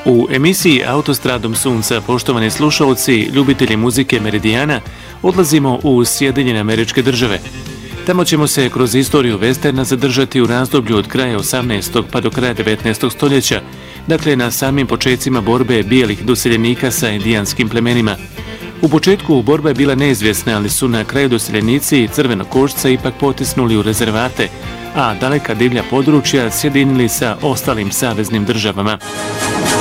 U emisiji Autostradom sunca, poštovani slušalci, ljubitelji muzike Meridijana, odlazimo u Sjedinjene Američke Države. Tamo ćemo se kroz istoriju westerna zadržati u razdoblju od kraja 18. pa do kraja 19. stoljeća, dakle na samim počecima borbe bijelih doseljenika sa indijanskim plemenima. U početku borba je bila neizvjesna, ali su na kraju doseljenici crvenokošca ipak potisnuli u rezervate, a daleka divlja područja sjedinili sa ostalim saveznim državama.